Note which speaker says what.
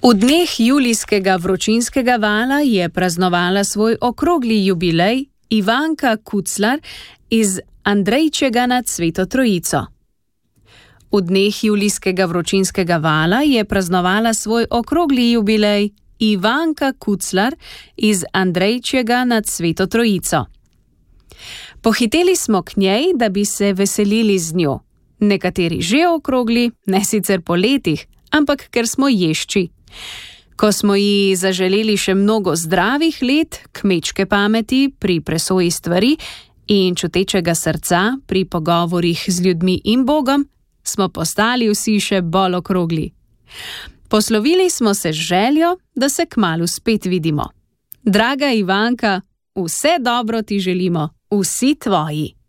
Speaker 1: V dneh julijskega vročinskega vala je praznovala svoj okrogli jubilej Ivanka Kuclar iz Andrejčega nad Sveto Trojico. V dneh julijskega vročinskega vala je praznovala svoj okrogli jubilej Ivanka Kuclar iz Andrejčega nad Sveto Trojico. Pohiteli smo k njej, da bi se veselili z njo. Nekateri že okrogli, ne sicer po letih, ampak ker smo ješči. Ko smo ji zaželeli še mnogo zdravih let, kmečke pameti pri presoji stvari in čutečega srca pri pogovorih z ljudmi in Bogom, smo postali vsi še bolj okrogli. Poslovili smo se z željo, da se kmalu spet vidimo. Draga Ivanka, vse dobro ti želimo, vsi tvoji.